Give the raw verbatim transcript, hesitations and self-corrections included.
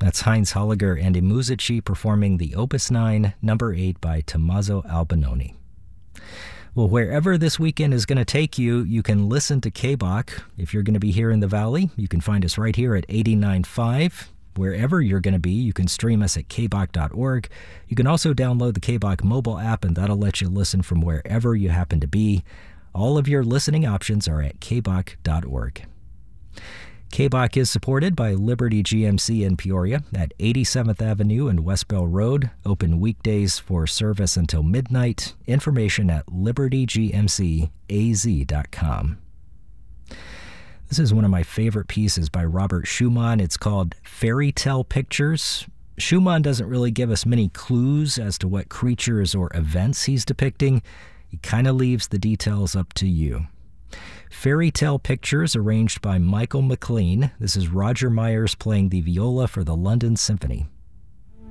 That's Heinz Holliger and I Musici performing the Opus nine, number eight by Tommaso Albinoni. Well, wherever this weekend is going to take you, you can listen to K B O C. If you're going to be here in the Valley, you can find us right here at eighty-nine point five. Wherever you're going to be, you can stream us at k b o c dot org. You can also download the K B O C mobile app, and that'll let you listen from wherever you happen to be. All of your listening options are at k b o c dot org. K B O C is supported by Liberty G M C in Peoria at eighty-seventh Avenue and West Bell Road. Open weekdays for service until midnight. Information at liberty g m c a z dot com. This is one of my favorite pieces by Robert Schumann. It's called Fairy Tale Pictures. Schumann doesn't really give us many clues as to what creatures or events he's depicting. He kind of leaves the details up to you. Fairy Tale Pictures, arranged by Michael McLean. This is Roger Myers playing the viola for the London Symphony.